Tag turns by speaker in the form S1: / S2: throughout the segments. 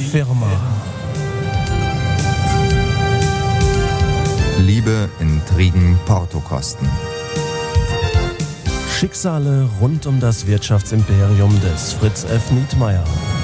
S1: Firma.
S2: Liebe, Intrigen, Portokosten.
S1: Schicksale rund um das Wirtschaftsimperium des Fritz F. Nietmeyer.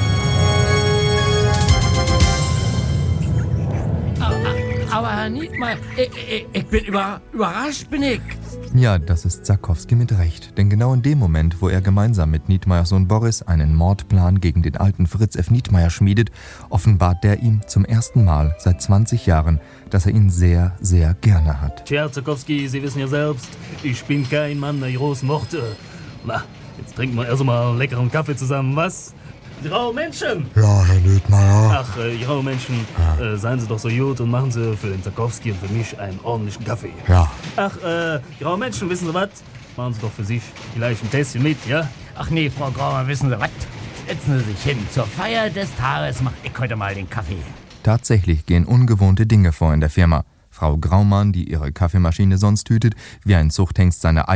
S3: Aber Herr Nietmeyer, ich bin überrascht, bin ich.
S2: Ja, das ist Sarkowski mit Recht. Denn genau in dem Moment, wo er gemeinsam mit Nietmeyers Sohn Boris einen Mordplan gegen den alten Fritz F. Nietmeyer schmiedet, offenbart der ihm zum ersten Mal seit 20 Jahren, dass er ihn sehr, sehr gerne hat.
S4: Tja, Sarkowski, Sie wissen ja selbst, ich bin kein Mann der großen Worte. Na, jetzt trinken wir erst mal einen leckeren Kaffee zusammen, was? Graue Menschen!
S5: Ja, Herr Nietmeyer.
S4: Ach, graue Menschen, seien Sie doch so gut und machen Sie für den Sarkowski und für mich einen ordentlichen Kaffee.
S5: Ja.
S4: Ach, graue Menschen, wissen Sie was? Machen Sie doch für sich vielleicht ein Tässchen mit, ja?
S3: Ach nee, Frau Graumann, wissen Sie was? Setzen Sie sich hin. Zur Feier des Tages mache ich heute mal den Kaffee.
S2: Tatsächlich gehen ungewohnte Dinge vor in der Firma. Frau Graumann, die ihre Kaffeemaschine sonst hütet, wie ein Zuchthengst seine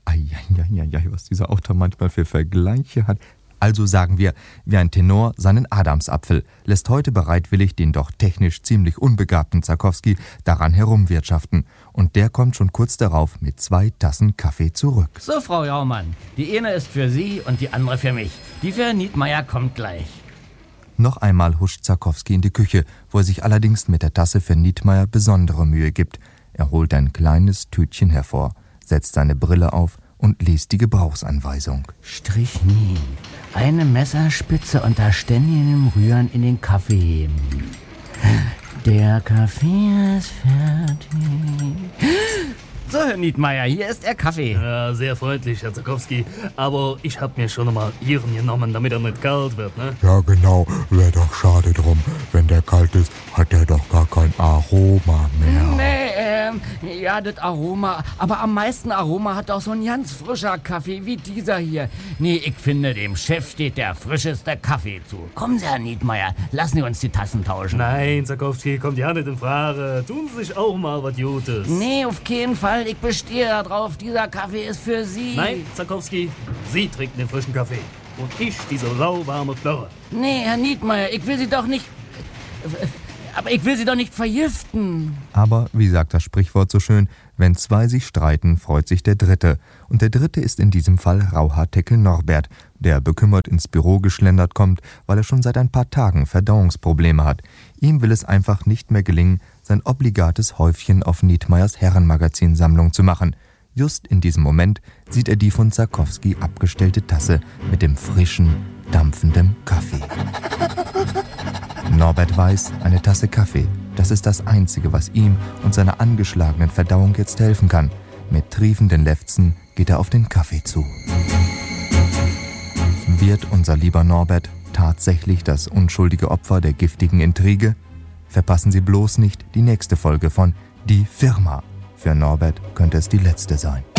S2: was dieser Autor manchmal für Vergleiche hat. Also sagen wir, wie ein Tenor seinen Adamsapfel, lässt heute bereitwillig den doch technisch ziemlich unbegabten Sarkowski daran herumwirtschaften. Und der kommt schon kurz darauf mit 2 Tassen Kaffee zurück.
S3: So, Frau Graumann, die eine ist für Sie und die andere für mich. Die für Herrn Nietmeyer kommt gleich.
S2: Noch einmal huscht Sarkowski in die Küche, wo er sich allerdings mit der Tasse für Nietmeyer besondere Mühe gibt. Er holt ein kleines Tütchen hervor, setzt seine Brille auf und liest die Gebrauchsanweisung.
S3: Strychnin. Eine Messerspitze unter ständigem Rühren in den Kaffee heben. Der Kaffee ist fertig. So, Herr Nietmeyer, hier ist Ihr Kaffee.
S4: Ja, sehr freundlich, Herr Sarkowski. Aber ich hab mir schon einmal Ihren genommen, damit er nicht kalt wird, ne?
S5: Ja, genau. Wäre doch schade drum. Wenn der kalt ist, hat er doch gar kein Aroma mehr.
S3: Nee, ja, das Aroma. Aber am meisten Aroma hat auch so ein ganz frischer Kaffee wie dieser hier. Nee, ich finde, dem Chef steht der frischeste Kaffee zu. Kommen Sie, Herr Nietmeyer, lassen Sie uns die Tassen tauschen.
S4: Nein, Sarkowski, kommt ja nicht in Frage. Tun Sie sich auch mal was Gutes.
S3: Nee, auf keinen Fall. Ich bestehe darauf, dieser Kaffee ist für Sie.
S4: Nein, Sarkowski, Sie trinken den frischen Kaffee. Und ich diese lauwarme Plörre.
S3: Nee, Herr Nietmeyer, ich will Sie doch nicht... Aber ich will Sie doch nicht vergiften.
S2: Aber, wie sagt das Sprichwort so schön, wenn 2 sich streiten, freut sich der Dritte. Und der Dritte ist in diesem Fall Rauhaarteckel Norbert, der bekümmert ins Büro geschlendert kommt, weil er schon seit ein paar Tagen Verdauungsprobleme hat. Ihm will es einfach nicht mehr gelingen, sein obligates Häufchen auf Nietmeyers Herrenmagazinsammlung zu machen. Just in diesem Moment sieht er die von Sarkowski abgestellte Tasse mit dem frischen, dampfenden Kaffee. Norbert weiß, eine Tasse Kaffee, das ist das Einzige, was ihm und seiner angeschlagenen Verdauung jetzt helfen kann. Mit triefenden Lefzen geht er auf den Kaffee zu. Wird unser lieber Norbert tatsächlich das unschuldige Opfer der giftigen Intrige? Verpassen Sie bloß nicht die nächste Folge von Die Firma. Für Norbert könnte es die letzte sein.